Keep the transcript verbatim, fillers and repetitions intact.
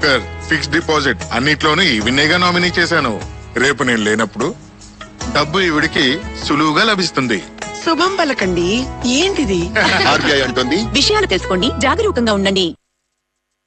Broker, fixed deposit అన్నిట్లోనూ ఈవినేగా nominee చేశాను. రేపు నేను లేనప్పుడు డబ్బు ఈవిడికి సులువుగా లభిస్తుంది. శుభం పలకండి. ఏంటిది? ఆర్బీఐ అంటుంది విషయాలు తెలుసుకోండి, జాగరూకంగా ఉండండి.